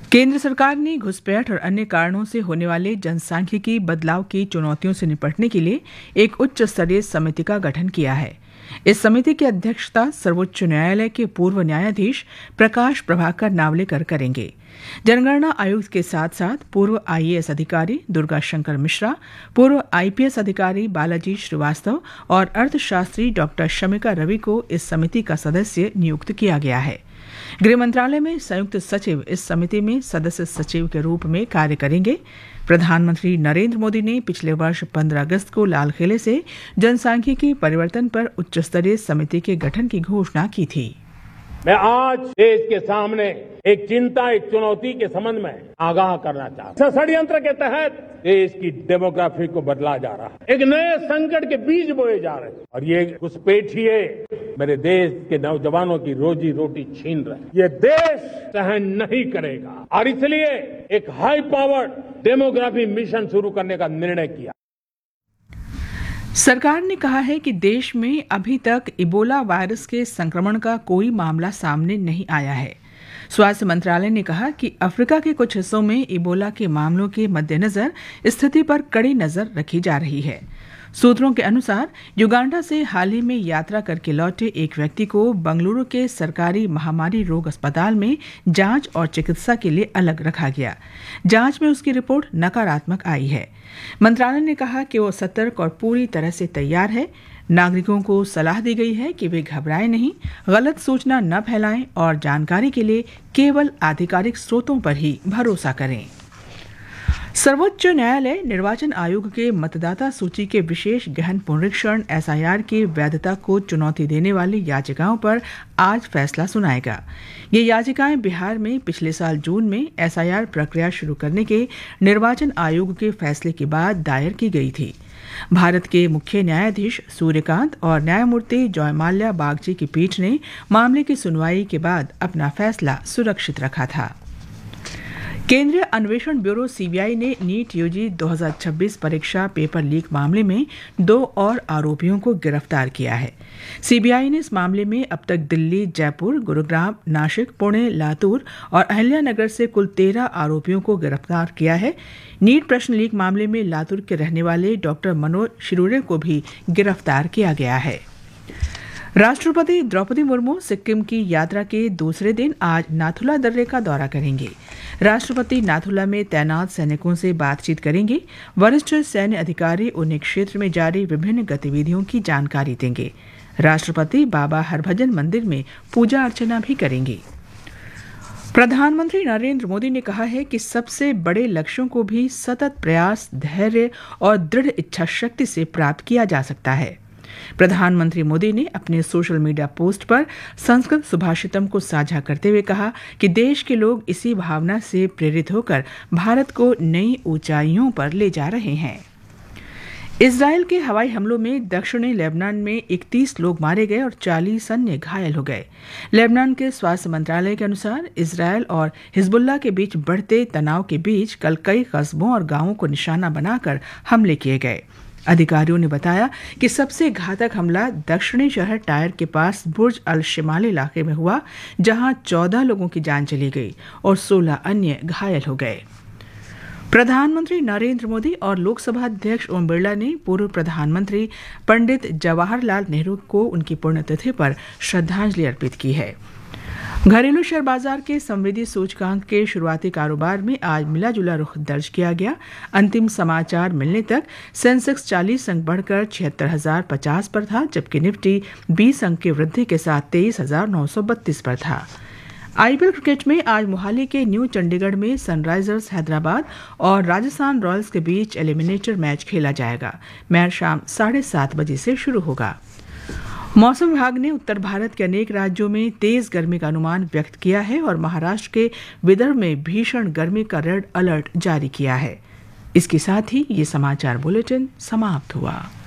केंद्र सरकार ने घुसपैठ और अन्य कारणों से होने वाले जनसांख्यिकी बदलाव की चुनौतियों से निपटने के लिए एक उच्च स्तरीय समिति का गठन किया है। इस समिति की अध्यक्षता सर्वोच्च न्यायालय के पूर्व न्यायाधीश प्रकाश प्रभाकर नावलेकर करेंगे। जनगणना आयुक्त के साथ साथ पूर्व आईएएस अधिकारी दुर्गा शंकर मिश्रा, पूर्व आईपीएस अधिकारी बालाजी श्रीवास्तव और अर्थशास्त्री डॉक्टर शमिका रवि को इस समिति का सदस्य नियुक्त किया गया है। गृह मंत्रालय में संयुक्त सचिव इस समिति में सदस्य सचिव के रूप में कार्य करेंगे। प्रधानमंत्री नरेंद्र मोदी ने पिछले वर्ष 15 अगस्त को लाल किले से जनसांख्यिकी परिवर्तन पर उच्च स्तरीय समिति के गठन की घोषणा की थी। मैं आज देश के सामने एक चिंता, एक चुनौती के संबंध में आगाह करना चाहता हूं। षड्यंत्र के तहत देश की डेमोग्राफी को बदला जा रहा है, एक नए संकट के बीज बोए जा रहे हैं और ये घुसपैठिए मेरे देश के नौजवानों की रोजी रोटी छीन रहे हैं। ये देश सहन नहीं करेगा और इसलिए एक हाई पावर्ड डेमोग्राफी मिशन शुरू करने का निर्णय किया। सरकार ने कहा है कि देश में अभी तक इबोला वायरस के संक्रमण का कोई मामला सामने नहीं आया है। स्वास्थ्य मंत्रालय ने कहा कि अफ्रीका के कुछ हिस्सों में इबोला के मामलों के मद्देनजर स्थिति पर कड़ी नजर रखी जा रही है। सूत्रों के अनुसार युगांडा से हाल ही में यात्रा करके लौटे एक व्यक्ति को बंगलुरु के सरकारी महामारी रोग अस्पताल में जांच और चिकित्सा के लिए अलग रखा गया। जांच में उसकी रिपोर्ट नकारात्मक आई है। मंत्रालय ने कहा कि वो सतर्क और पूरी तरह से तैयार है। नागरिकों को सलाह दी गई है कि वे घबराएं नहीं, गलत सूचना न फैलाएं और जानकारी के लिए केवल आधिकारिक स्रोतों पर ही भरोसा करें। सर्वोच्च न्यायालय निर्वाचन आयोग के मतदाता सूची के विशेष गहन पुनरीक्षण एसआईआर की वैधता को चुनौती देने वाली याचिकाओं पर आज फैसला सुनाएगा। ये याचिकाएं बिहार में पिछले साल जून में एसआईआर प्रक्रिया शुरू करने के निर्वाचन आयोग के फैसले के बाद दायर की गई थी। भारत के मुख्य न्यायाधीश सूर्यकांत और न्यायमूर्ति जयमाल्या बागची की पीठ ने मामले की सुनवाई के बाद अपना फैसला सुरक्षित रखा था। केंद्रीय अन्वेषण ब्यूरो सीबीआई ने नीट यूजी 2026 परीक्षा पेपर लीक मामले में 2 और आरोपियों को गिरफ्तार किया है। सीबीआई ने इस मामले में अब तक दिल्ली, जयपुर, गुरुग्राम, नासिक, पुणे, लातूर और अहिल्यानगर से कुल 13 आरोपियों को गिरफ्तार किया है। नीट प्रश्न लीक मामले में लातूर के रहने वाले डॉक्टर मनोज शिरूरे को भी गिरफ्तार किया गया है। राष्ट्रपति द्रौपदी मुर्मू सिक्किम की यात्रा के दूसरे दिन आज नाथुला दर्रे का दौरा करेंगे। राष्ट्रपति नाथुला में तैनात सैनिकों से बातचीत करेंगे। वरिष्ठ सैन्य अधिकारी उन्हें क्षेत्र में जारी विभिन्न गतिविधियों की जानकारी देंगे। राष्ट्रपति बाबा हरभजन मंदिर में पूजा अर्चना भी करेंगे। प्रधानमंत्री नरेंद्र मोदी ने कहा है कि सबसे बड़े लक्ष्यों को भी सतत प्रयास, धैर्य और दृढ़ इच्छा शक्ति से प्राप्त किया जा सकता है। प्रधानमंत्री मोदी ने अपने सोशल मीडिया पोस्ट पर संस्कृत सुभाषितम को साझा करते हुए कहा कि देश के लोग इसी भावना से प्रेरित होकर भारत को नई ऊंचाइयों पर ले जा रहे हैं। इजरायल के हवाई हमलों में दक्षिणी लेबनान में 31 लोग मारे गए और 40 अन्य घायल हो गए। लेबनान के स्वास्थ्य मंत्रालय के अनुसार इजरायल और हिजबुल्लाह के बीच बढ़ते तनाव के बीच कल कई कस्बों और गांवों को निशाना बनाकर हमले किए गए। अधिकारियों ने बताया कि सबसे घातक हमला दक्षिणी शहर टायर के पास बुर्ज अल शिमाल इलाके में हुआ, जहां 14 लोगों की जान चली गई और 16 अन्य घायल हो गए। प्रधानमंत्री नरेंद्र मोदी और लोकसभा अध्यक्ष ओम बिरला ने पूर्व प्रधानमंत्री पंडित जवाहरलाल नेहरू को उनकी पुण्यतिथि पर श्रद्धांजलि अर्पित की है। घरेलू शेयर बाजार के संवेदी सूचकांक के शुरुआती कारोबार में आज मिला जुला रुख दर्ज किया गया। अंतिम समाचार मिलने तक सेंसेक्स 40 अंक बढ़कर 76,050 पर था, जबकि निफ्टी 20 अंक की वृद्धि के साथ 23,932 पर था। आईपीएल क्रिकेट में आज मोहाली के न्यू चंडीगढ़ में सनराइजर्स हैदराबाद और राजस्थान रॉयल्स के बीच एलिमिनेटर मैच खेला जाएगा। मैच शाम 7:30 बजे से शुरू होगा। मौसम विभाग ने उत्तर भारत के अनेक राज्यों में तेज गर्मी का अनुमान व्यक्त किया है और महाराष्ट्र के विदर्भ में भीषण गर्मी का रेड अलर्ट जारी किया है। इसके साथ ही ये समाचार बुलेटिन समाप्त हुआ।